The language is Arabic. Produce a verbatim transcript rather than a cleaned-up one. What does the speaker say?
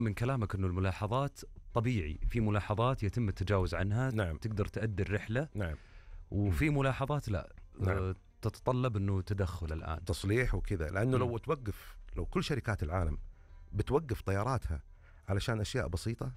من كلامك أنه الملاحظات طبيعي، في ملاحظات يتم التجاوز عنها، نعم. تقدر تؤدي الرحلة، نعم. وفي ملاحظات لا، نعم. تتطلب أنه تدخل الآن، تصليح وكذا، لأنه م. لو توقف، لو كل شركات العالم بتوقف طياراتها علشان أشياء بسيطة،